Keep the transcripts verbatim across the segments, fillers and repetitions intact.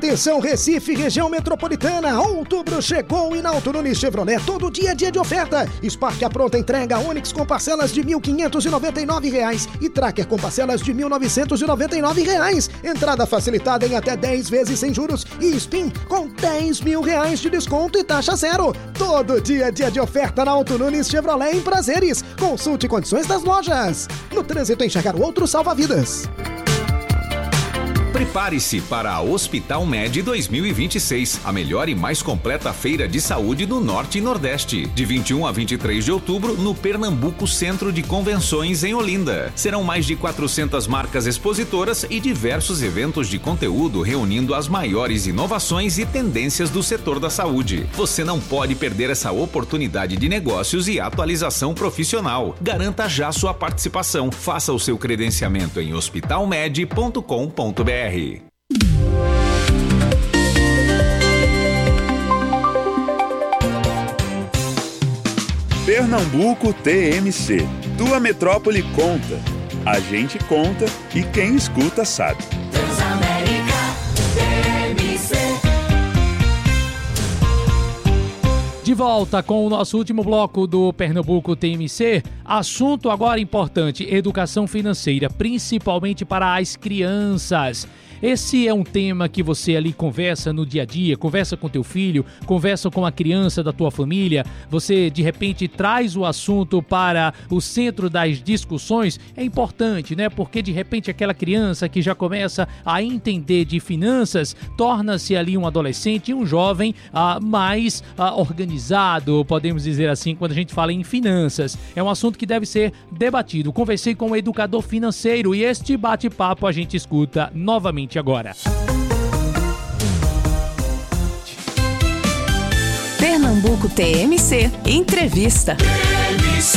Atenção Recife, região metropolitana, outubro chegou e na Auto Nunes Chevrolet todo dia é dia de oferta. Spark a pronta entrega, Onix com parcelas de mil quinhentos e noventa e nove reais e Tracker com parcelas de mil novecentos e noventa e nove reais. Entrada facilitada em até dez vezes sem juros e Spin com dez mil reais de desconto e taxa zero. Todo dia é dia de oferta na Auto Nunes Chevrolet em Prazeres. Consulte condições das lojas. No trânsito, enxergar o outro salva vidas. Prepare-se para a Hospital Med dois mil e vinte e seis, a melhor e mais completa feira de saúde do Norte e Nordeste. De vinte e um a vinte e três de outubro, no Pernambuco Centro de Convenções, em Olinda. Serão mais de quatrocentas marcas expositoras e diversos eventos de conteúdo reunindo as maiores inovações e tendências do setor da saúde. Você não pode perder essa oportunidade de negócios e atualização profissional. Garanta já sua participação. Faça o seu credenciamento em hospital med ponto com ponto b r. Pernambuco T M C. Tua metrópole conta. A gente conta e quem escuta sabe. Transamérica T M C. De volta com o nosso último bloco do Pernambuco T M C. Assunto agora importante: educação financeira, principalmente para as crianças. Esse é um tema que você ali conversa no dia a dia, conversa com teu filho, conversa com a criança da tua família, você de repente traz o assunto para o centro das discussões. É importante, né? Porque de repente aquela criança que já começa a entender de finanças torna-se ali um adolescente, um jovem ah, mais ah, organizado, podemos dizer assim, quando a gente fala em finanças. É um assunto que deve ser debatido. Conversei com um educador financeiro e este bate-papo a gente escuta novamente agora. Pernambuco T M C Entrevista. T M C.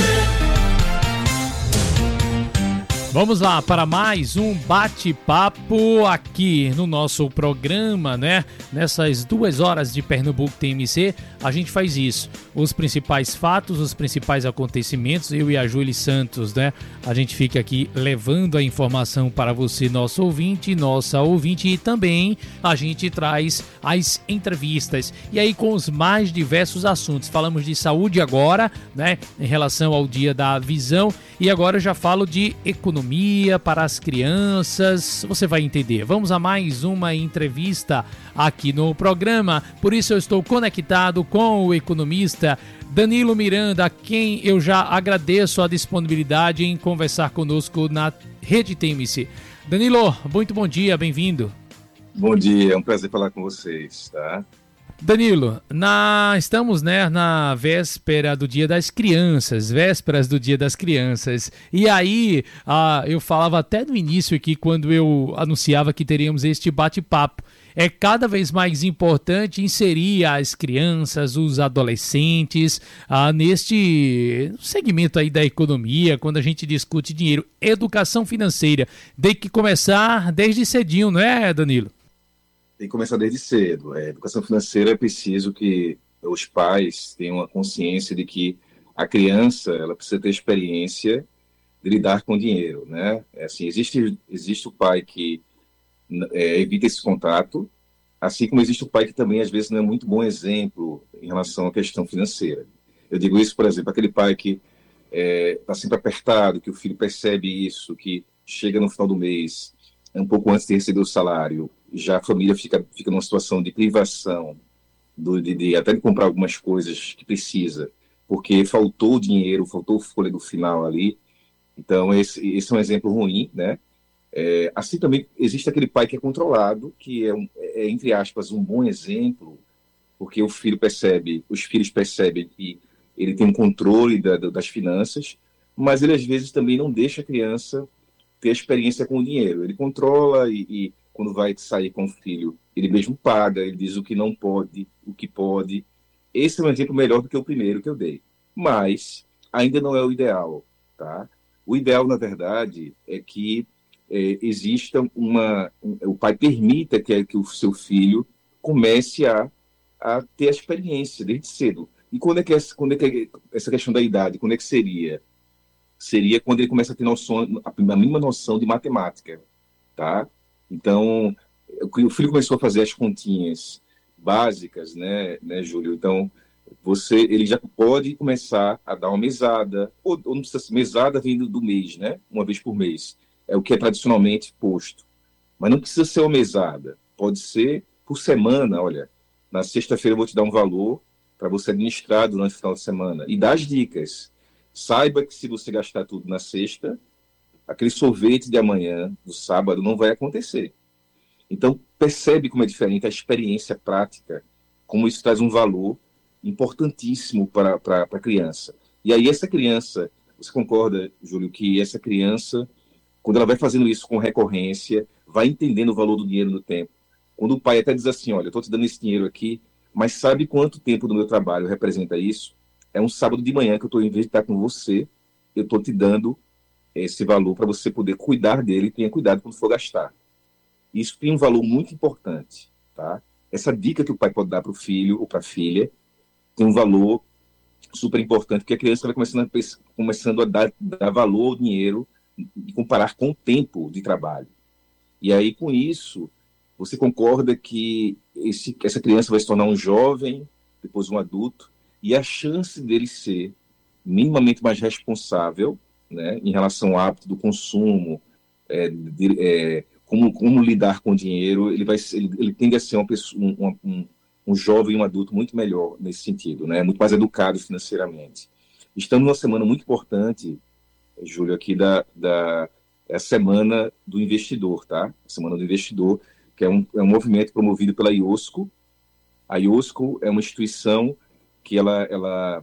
Vamos lá para mais um bate-papo aqui no nosso programa, né? Nessas duas horas de Pernambuco T M C, a gente faz isso. Os principais fatos, os principais acontecimentos, eu e a Júlia Santos, né? A gente fica aqui levando a informação para você, nosso ouvinte, nossa ouvinte, e também a gente traz as entrevistas. E aí com os mais diversos assuntos. Falamos de saúde agora, né? Em relação ao Dia da Visão. E agora eu já falo de economia para as crianças. Você vai entender. Vamos a mais uma entrevista aqui no programa. Por isso eu estou conectado com o economista Danilo Miranda, a quem eu já agradeço a disponibilidade em conversar conosco na Rede T M C. Danilo, muito bom dia, bem-vindo. Bom dia, é um prazer falar com vocês, tá? Danilo, na, estamos né, na véspera do Dia das Crianças, vésperas do Dia das Crianças, e aí ah, eu falava até no início aqui, quando eu anunciava que teríamos este bate-papo, é cada vez mais importante inserir as crianças, os adolescentes ah, neste segmento aí da economia, quando a gente discute dinheiro, educação financeira, tem que começar desde cedinho, não é, Danilo? Tem que começar desde cedo. A educação financeira é preciso que os pais tenham a consciência de que a criança ela precisa ter experiência de lidar com dinheiro, né? É assim, existe, existe o pai que é, evita esse contato, assim como existe o pai que também às vezes não é muito bom exemplo em relação à questão financeira. Eu digo isso, por exemplo, aquele pai que está é, sempre apertado, que o filho percebe isso, que chega no final do mês, um pouco antes de receber o salário, já a família fica, fica numa situação de privação, do, de, de até de comprar algumas coisas que precisa, porque faltou o dinheiro, faltou o fôlego final ali. Então, esse, esse é um exemplo ruim, né? É, assim também existe aquele pai que é controlado, que é, um, é, entre aspas, um bom exemplo, porque o filho percebe, os filhos percebem que ele tem um controle da, das finanças, mas ele às vezes também não deixa a criança ter experiência com o dinheiro. Ele controla e, e quando vai sair com o filho, ele mesmo paga, ele diz o que não pode, o que pode. Esse é um exemplo melhor do que o primeiro que eu dei. Mas ainda não é o ideal, tá? O ideal, na verdade, é que é, exista uma... Um, o pai permita que, que o seu filho comece a, a ter a experiência desde cedo. E quando é que, essa, quando é que essa questão da idade, quando é que seria? Seria quando ele começa a ter noção, a mínima noção de matemática, tá? Então, o filho começou a fazer as continhas básicas, né, né, Júlio? Então, você, ele já pode começar a dar uma mesada, ou, ou não precisa ser mesada vindo do mês, né? Uma vez por mês. É o que é tradicionalmente posto. Mas não precisa ser uma mesada. Pode ser por semana, olha. Na sexta-feira eu vou te dar um valor para você administrar durante o final de semana. E dar as dicas. Saiba que se você gastar tudo na sexta, aquele sorvete de amanhã, do sábado, não vai acontecer. Então, percebe como é diferente a experiência prática, como isso traz um valor importantíssimo para, para, para a criança. E aí essa criança, você concorda, Júlio, que essa criança, quando ela vai fazendo isso com recorrência, vai entendendo o valor do dinheiro no tempo. Quando o pai até diz assim, olha, eu estou te dando esse dinheiro aqui, mas sabe quanto tempo do meu trabalho representa isso? É um sábado de manhã que eu estou, em vez de estar com você, eu estou te dando esse valor para você poder cuidar dele e tenha cuidado quando for gastar. Isso tem um valor muito importante, tá? Essa dica que o pai pode dar para o filho ou para a filha tem um valor super importante, porque a criança vai começando a, começando a dar, dar valor ao dinheiro e comparar com o tempo de trabalho. E aí, com isso, você concorda que esse, essa criança vai se tornar um jovem, depois um adulto, e a chance dele ser minimamente mais responsável, né, em relação ao hábito do consumo, é, de, é, como, como lidar com o dinheiro, ele, vai, ele, ele tende a ser uma pessoa, um, um, um jovem e um adulto muito melhor nesse sentido, né, muito mais educado financeiramente. Estamos numa semana muito importante, Júlio, aqui da, da é a Semana do Investidor, tá? A Semana do Investidor, que é um, é um movimento promovido pela IOSCO. A IOSCO é uma instituição que ela, ela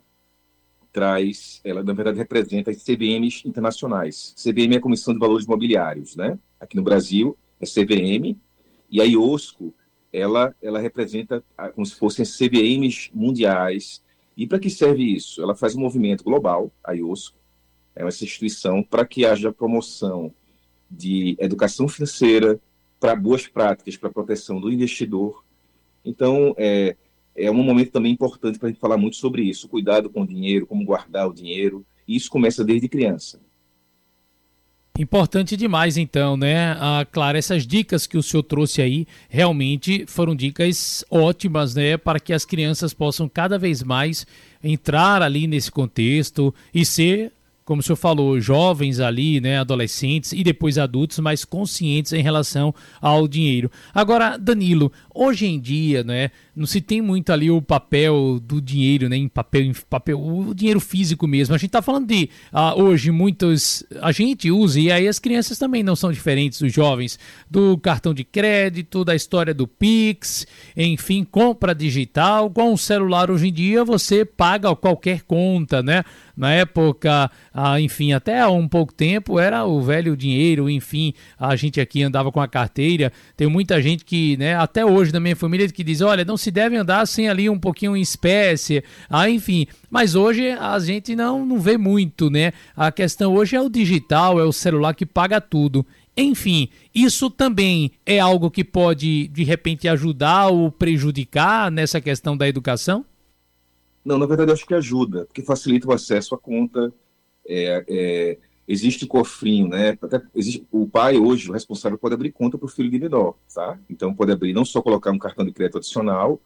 traz, ela na verdade representa as C V Ms internacionais. C V M é a Comissão de Valores Imobiliários, né? Aqui no Brasil é C V M, e a IOSCO, ela, ela representa como se fossem C V Ms mundiais. E para que serve isso? Ela faz um movimento global, a IOSCO, é essa instituição, para que haja promoção de educação financeira, para boas práticas, para a proteção do investidor. Então, é, é um momento também importante para a gente falar muito sobre isso, cuidado com o dinheiro, como guardar o dinheiro, e isso começa desde criança. Importante demais, então, né? Ah, claro, essas dicas que o senhor trouxe aí realmente foram dicas ótimas, né? Para que as crianças possam cada vez mais entrar ali nesse contexto e ser, como o senhor falou, jovens ali, né, adolescentes e depois adultos mais conscientes em relação ao dinheiro. Agora, Danilo, hoje em dia, né, não se tem muito ali o papel do dinheiro, né, em papel, em papel, o dinheiro físico mesmo. A gente está falando de, uh, hoje, muitos, a gente usa, e aí as crianças também não são diferentes dos jovens, do cartão de crédito, da história do Pix, enfim, compra digital. Com o celular hoje em dia você paga qualquer conta, né? Na época, ah, enfim, até há um pouco tempo era o velho dinheiro, enfim, a gente aqui andava com a carteira. Tem muita gente que, né, até hoje da minha família, que diz, olha, não se deve andar sem ali um pouquinho em espécie, ah, enfim. Mas hoje a gente não, não vê muito, né? A questão hoje é o digital, é o celular que paga tudo. Enfim, isso também é algo que pode, de repente, ajudar ou prejudicar nessa questão da educação? Não, na verdade, eu acho que ajuda, porque facilita o acesso à conta. É, é, existe cofrinho, né? Até existe, o pai, hoje, o responsável, pode abrir conta para o filho de menor, tá? Então, pode abrir, não só colocar um cartão de crédito adicional,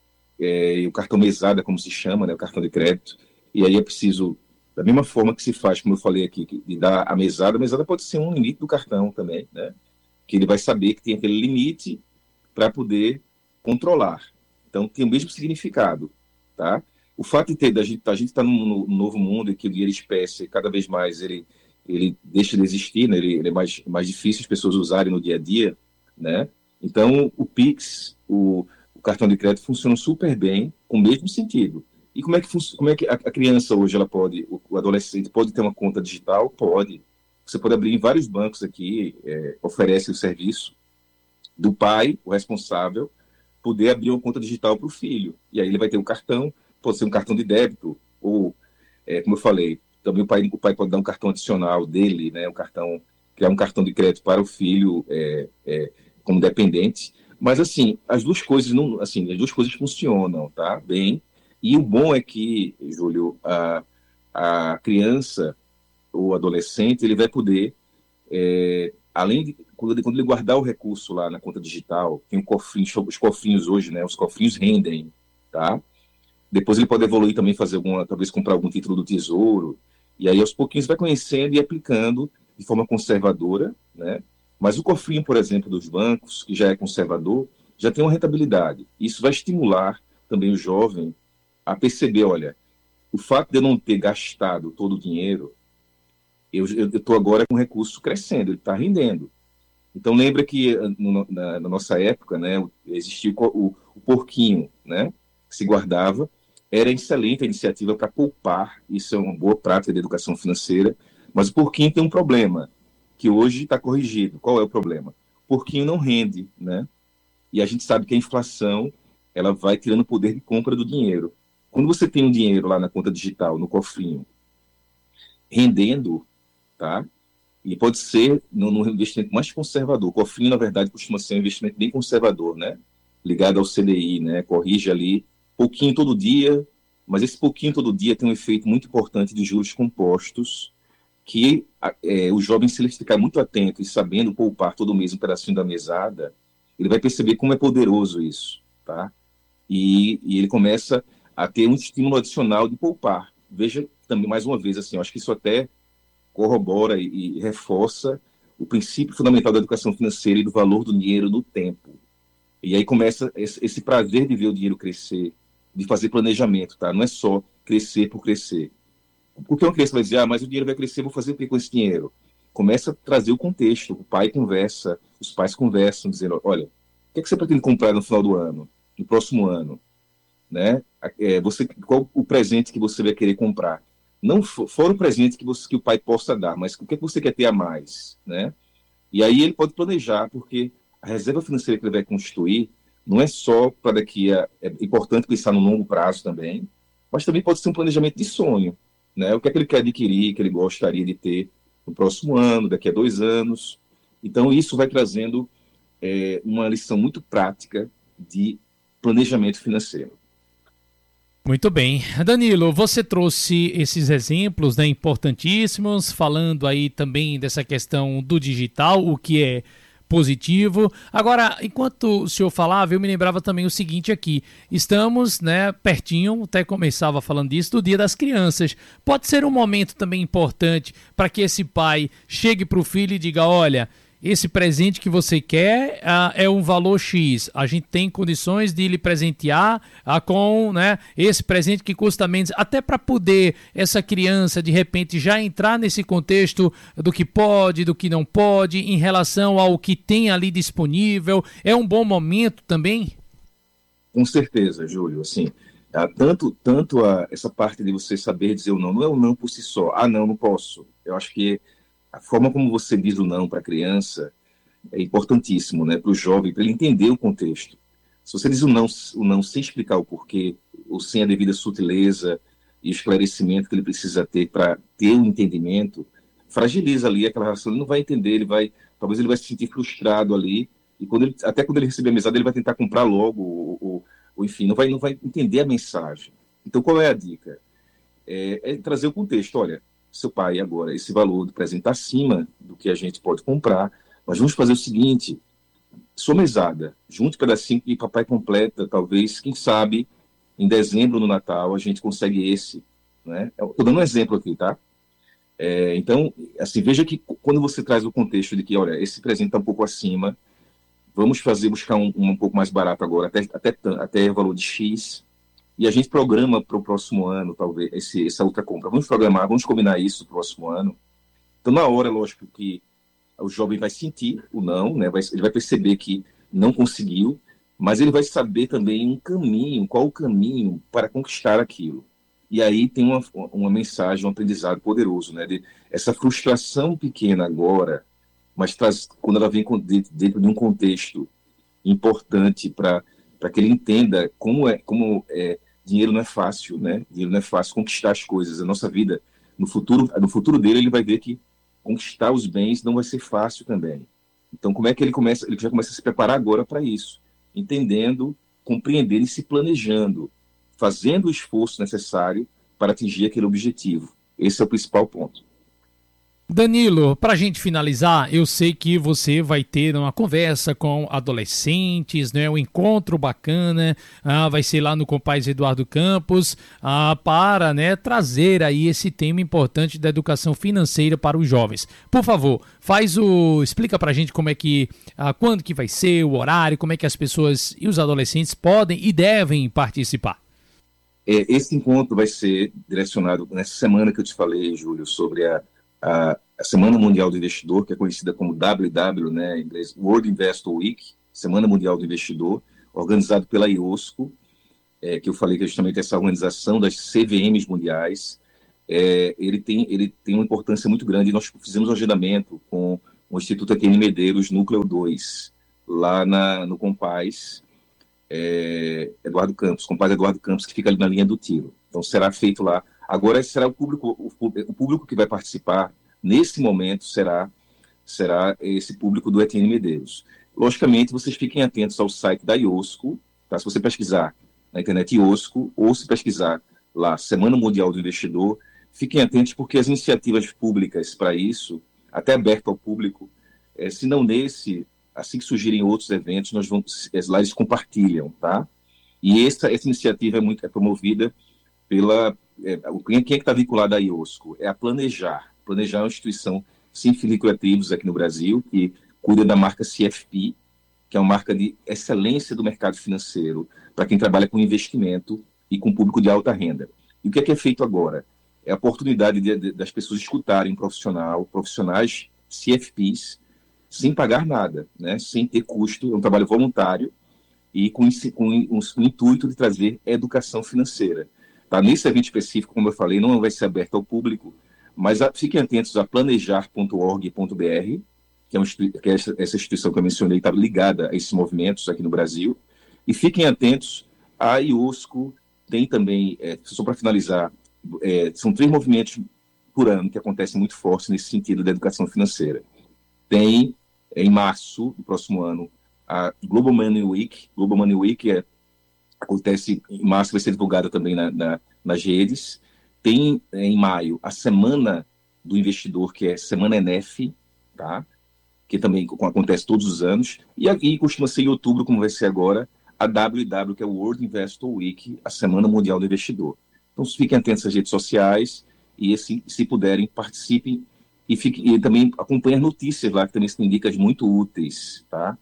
é, e o cartão mesada, como se chama, né? O cartão de crédito. E aí é preciso, da mesma forma que se faz, como eu falei aqui, de dar a mesada, a mesada pode ser um limite do cartão também, né? Que ele vai saber que tem aquele limite para poder controlar. Então, tem o mesmo significado, tá? O fato de ter, da gente, a gente está num, num novo mundo em que o dinheiro espécie, cada vez mais, ele, ele deixa de existir, né? ele, ele é mais, mais difícil as pessoas usarem no dia a dia, né? Então, o Pix, o, o cartão de crédito funcionam super bem, com o mesmo sentido. E como é que, como é que a, a criança hoje, ela pode, o, o adolescente pode ter uma conta digital? Pode. Você pode abrir em vários bancos aqui, é, oferece o serviço do pai, o responsável, poder abrir uma conta digital para o filho. E aí ele vai ter um cartão, pode ser um cartão de débito, ou, é, como eu falei, também o pai, o pai pode dar um cartão adicional dele, né, um cartão, criar um cartão de crédito para o filho é, é, como dependente. Mas, assim, as duas coisas não, assim, as duas coisas funcionam, tá? Bem. E o bom é que, Júlio, a, a criança ou adolescente, ele vai poder é, além de quando ele, quando ele guardar o recurso lá na conta digital, tem um cofrinho, os cofrinhos hoje, né? Os cofrinhos rendem, tá? Depois ele pode evoluir também, fazer alguma, talvez comprar algum título do Tesouro, e aí aos pouquinhos vai conhecendo e aplicando de forma conservadora, né? Mas o cofrinho, por exemplo, dos bancos, que já é conservador, já tem uma rentabilidade. Isso vai estimular também o jovem a perceber, olha, o fato de eu não ter gastado todo o dinheiro, eu estou agora com o recurso crescendo, ele está rendendo. Então lembra que no, na, na nossa época, né, existia o, o, o porquinho, né, que se guardava, era excelente a iniciativa para poupar, isso é uma boa prática de educação financeira, mas o porquinho tem um problema, que hoje está corrigido. Qual é o problema? O porquinho não rende, né? E a gente sabe que a inflação, ela vai tirando o poder de compra do dinheiro. Quando você tem um dinheiro lá na conta digital, no cofrinho, rendendo, tá? E pode ser no, no investimento mais conservador. O cofrinho, na verdade, costuma ser um investimento bem conservador, né? Ligado ao C D I, né? Corrige ali pouquinho todo dia, mas esse pouquinho todo dia tem um efeito muito importante de juros compostos, que é, o jovem, se ele ficar muito atento e sabendo poupar todo mês um pedacinho da mesada, ele vai perceber como é poderoso isso, tá? E, e ele começa a ter um estímulo adicional de poupar. Veja também, mais uma vez, assim, eu acho que isso até corrobora e, e reforça o princípio fundamental da educação financeira e do valor do dinheiro no tempo. E aí começa esse, esse prazer de ver o dinheiro crescer, de fazer planejamento, tá? Não é só crescer por crescer. Porque uma criança vai dizer, ah, mas o dinheiro vai crescer, vou fazer o que com esse dinheiro? Começa a trazer o contexto, o pai conversa, os pais conversam, dizendo, olha, o que, é que você pretende comprar no final do ano, no próximo ano? Né? É, você, qual o presente que você vai querer comprar? Não for, fora o presente que, você, que o pai possa dar, mas o que, é que você quer ter a mais? Né? E aí ele pode planejar, porque a reserva financeira que ele vai constituir não é só para daqui a... É importante pensar no longo prazo também, mas também pode ser um planejamento de sonho. Né? O que é que ele quer adquirir, que ele gostaria de ter no próximo ano, daqui a dois anos. Então, isso vai trazendo é, uma lição muito prática de planejamento financeiro. Muito bem. Danilo, você trouxe esses exemplos, né, importantíssimos, falando aí também dessa questão do digital, o que é positivo. Agora, enquanto o senhor falava, eu me lembrava também o seguinte aqui, estamos, né, pertinho, até começava falando disso, do Dia das Crianças. Pode ser um momento também importante para que esse pai chegue para o filho e diga, olha, esse presente que você quer uh, é um valor X, a gente tem condições de lhe presentear uh, com, né, esse presente que custa menos, até para poder essa criança de repente já entrar nesse contexto do que pode, do que não pode, em relação ao que tem ali disponível. É um bom momento também? Com certeza, Júlio, assim, uh, tanto, tanto a, essa parte de você saber dizer o não, não é o não por si só, ah não, não posso, eu acho que a forma como você diz o não para a criança é importantíssimo, né, para o jovem, para ele entender o contexto. Se você diz o não, o não sem explicar o porquê, ou sem a devida sutileza e esclarecimento que ele precisa ter para ter o um entendimento, fragiliza ali aquela relação, ele não vai entender, ele vai, talvez ele vai se sentir frustrado ali, e quando ele, até quando ele receber a mesada, ele vai tentar comprar logo, ou, ou, ou enfim, não vai, não vai entender a mensagem. Então, qual é a dica? É, é trazer o contexto, olha, seu pai, agora, esse valor do presente está acima do que a gente pode comprar, mas vamos fazer o seguinte, sua mesada, junte um pedacinho e papai completa, talvez, quem sabe, em dezembro, no Natal, a gente consegue esse, né? Estou dando um exemplo aqui, tá? É, então, assim, veja que quando você traz o contexto de que, olha, esse presente está um pouco acima, vamos fazer, buscar um, um pouco mais barato agora, até, até, até valor de X, e a gente programa para o próximo ano, talvez, esse, essa outra compra. Vamos programar, vamos combinar isso no próximo ano. Então, na hora, lógico que o jovem vai sentir o não, né? vai, ele vai perceber que não conseguiu, mas ele vai saber também um caminho, qual o caminho para conquistar aquilo. E aí tem uma, uma mensagem, um aprendizado poderoso, né? De essa frustração pequena agora, mas traz, quando ela vem dentro de um contexto importante para que ele entenda como é, como é, dinheiro não é fácil, né? Dinheiro não é fácil conquistar as coisas. A nossa vida, no futuro, no futuro dele, ele vai ver que conquistar os bens não vai ser fácil também. Então, como é que ele começa? Ele já começa a se preparar agora para isso, entendendo, compreendendo e se planejando, fazendo o esforço necessário para atingir aquele objetivo. Esse é o principal ponto. Danilo, para a gente finalizar, eu sei que você vai ter uma conversa com adolescentes, né, um encontro bacana, ah, vai ser lá no Compaz Eduardo Campos, ah, para, né, trazer aí esse tema importante da educação financeira para os jovens. Por favor, faz o, explica para a gente como é que, ah, quando que vai ser, o horário, como é que as pessoas e os adolescentes podem e devem participar. É, esse encontro vai ser direcionado nessa semana que eu te falei, Júlio, sobre a A, a Semana Mundial do Investidor, que é conhecida como W W, né, em inglês, World Investor Week, Semana Mundial do Investidor, organizado pela I O S C O, é, que eu falei que é justamente essa organização das C V Ms mundiais. É, ele, tem, ele tem uma importância muito grande. Nós fizemos um agendamento com o Instituto E T N Medeiros Núcleo dois, lá na, no Compaz é, Eduardo Campos, Compaz Eduardo Campos, que fica ali na linha do tiro. Então será feito lá. Agora será o público, o, o público que vai participar nesse momento será, será esse público do E T N Medeiros. Logicamente, vocês fiquem atentos ao site da I O S C O, tá? Se você pesquisar na internet I O S C O, ou se pesquisar lá Semana Mundial do Investidor, fiquem atentos porque as iniciativas públicas para isso, até aberto ao público, é, se não nesse, assim que surgirem outros eventos, nós vamos, lá eles compartilham, tá? E essa, essa iniciativa é, muito, é promovida pela... É, quem é que está vinculado à I O S C O? É a Planejar. Planejar é uma instituição sem fins lucrativos aqui no Brasil, que cuida da marca C F P, que é uma marca de excelência do mercado financeiro, para quem trabalha com investimento e com público de alta renda. E o que é, que é feito agora? É a oportunidade de, de, das pessoas escutarem um profissional, profissionais C F Ps, sem pagar nada, né? Sem ter custo, é um trabalho voluntário, e com, com um, um intuito de trazer educação financeira. Tá? Nesse evento específico, como eu falei, não vai ser aberto ao público, mas a, fiquem atentos a planejar ponto org ponto b r, que é, uma, que é essa, essa instituição que eu mencionei, está ligada a esses movimentos aqui no Brasil, e fiquem atentos à I O S C O, tem também, é, só para finalizar, é, são três movimentos por ano que acontecem muito fortes nesse sentido da educação financeira. Tem, é, em março do próximo ano, a Global Money Week. Global Money Week é acontece em março, vai ser divulgada também na, na, nas redes. Tem em maio a Semana do Investidor, que é Semana N F, tá? Que também acontece todos os anos. E aqui costuma ser em outubro, como vai ser agora, a W W, que é o World Investor Week, a Semana Mundial do Investidor. Então fiquem atentos às redes sociais e, assim, se puderem, participem e, fiquem, e também acompanhem as notícias lá, que também tem dicas muito úteis, tá?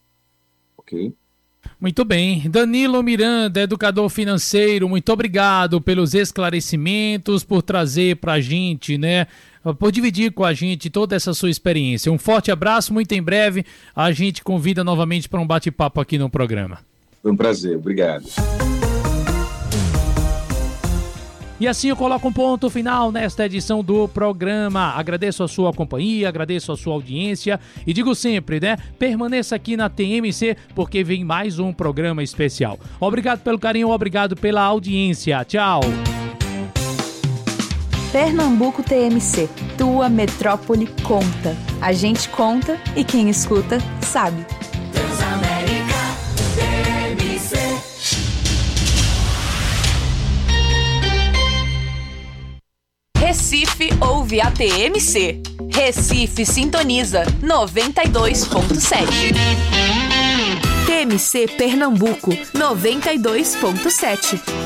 Ok? Muito bem. Danilo Miranda, educador financeiro, muito obrigado pelos esclarecimentos, por trazer para a gente, né, por dividir com a gente toda essa sua experiência. Um forte abraço, muito em breve a gente convida novamente para um bate-papo aqui no programa. Foi um prazer, obrigado. E assim eu coloco um ponto final nesta edição do programa. Agradeço a sua companhia, agradeço a sua audiência e digo sempre, né? Permaneça aqui na T M C porque vem mais um programa especial. Obrigado pelo carinho, obrigado pela audiência. Tchau. Pernambuco T M C, tua metrópole conta. A gente conta e quem escuta sabe. Transamérica T M C. Recife ouve a T M C. Recife sintoniza noventa e dois ponto sete. T M C Pernambuco noventa e dois ponto sete.